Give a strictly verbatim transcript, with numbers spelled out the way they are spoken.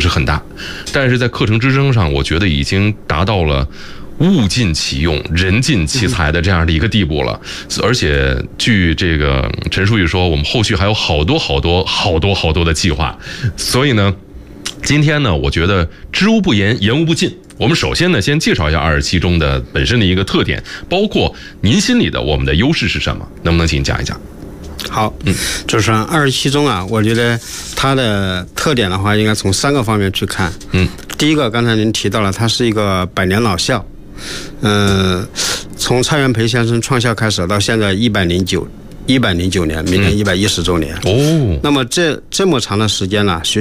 实很大，但是在课程支撑上，我觉得已经达到了物尽其用、人尽其才的这样的一个地步了。而且据这个陈书记说，我们后续还有好多好多好多好多的计划。所以呢，今天呢，我觉得知无不言，言无不尽。我们首先呢，先介绍一下二十七中的本身的一个特点，包括您心里的我们的优势是什么？能不能请讲一讲？ 好，嗯，就是二十七中啊，我觉得它的特点的话，应该从三个方面去看。嗯，第一个，刚才您提到了，它是一个百年老校，嗯、呃，从蔡元培先生创校开始到现在一百零九。一百零九年，明年一百一十周年。哦，那么这这么长的时间呢，学